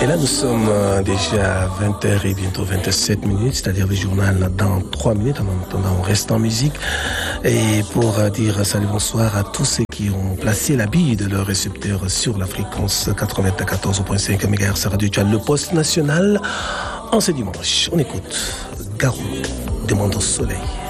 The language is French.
Et là, nous sommes déjà à 20h et bientôt 27 minutes, c'est-à-dire le journal dans 3 minutes. En attendant, on reste en musique. Et pour dire salut, bonsoir à tous ceux qui ont placé la bille de leur récepteur sur la fréquence 94.5 MHz Radio Tchad, le poste national. En ce dimanche, on écoute Garou, Demande au soleil.